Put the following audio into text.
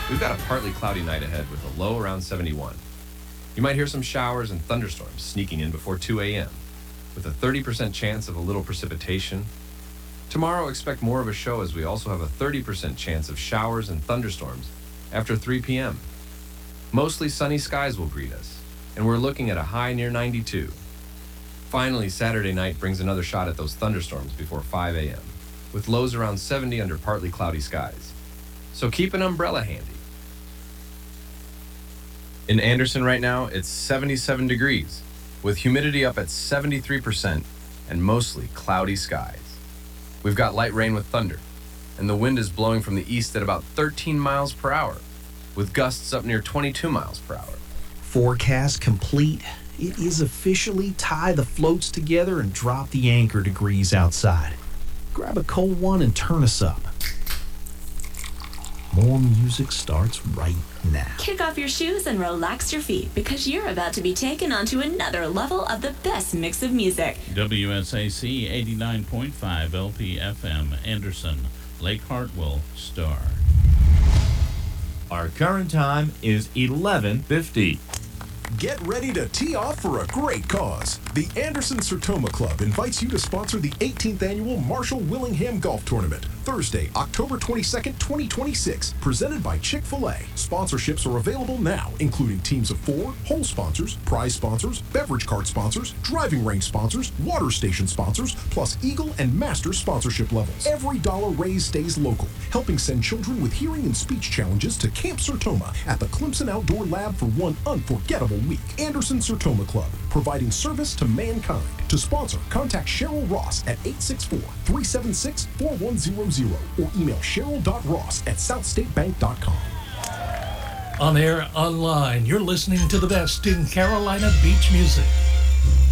We've got a partly cloudy night ahead with a low around 71. You might hear some showers and thunderstorms sneaking in before 2 a.m., with a 30% chance of a little precipitation. Tomorrow, expect more of a show as we also have a 30% chance of showers and thunderstorms after 3 p.m. Mostly sunny skies will greet us, and we're looking at a high near 92. Finally, Saturday night brings another shot at those thunderstorms before 5 a.m., with lows around 70 under partly cloudy skies. So keep an umbrella handy. In Anderson right now, it's 77 degrees, with humidity up at 73% and mostly cloudy skies. We've got light rain with thunder, and the wind is blowing from the east at about 13 miles per hour, with gusts up near 22 miles per hour. Forecast complete. It is officially tie the floats together and drop the anchor degrees outside. Grab a cold one and turn us up. More music starts right now. Kick off your shoes and relax your feet because you're about to be taken onto another level of the best mix of music. WSAC 89.5 LPFM, Anderson, Lake Hartwell, Star. Our current time is 11:50. Get ready to tee off for a great cause. The Anderson Sertoma Club invites you to sponsor the 18th annual Marshall Willingham Golf Tournament, Thursday, October 22nd, 2026, presented by Chick-fil-A. Sponsorships are available now, including teams of 4, hole sponsors, prize sponsors, beverage cart sponsors, driving range sponsors, water station sponsors, plus Eagle and Master sponsorship levels. Every dollar raised stays local, helping send children with hearing and speech challenges to Camp Sertoma at the Clemson Outdoor Lab for one unforgettable week. Anderson Sertoma Club, providing service to mankind. To sponsor, contact Cheryl Ross at 864-376-4100 or email cheryl.ross@southstatebank.com. On air, online, you're listening to the best in Carolina beach music.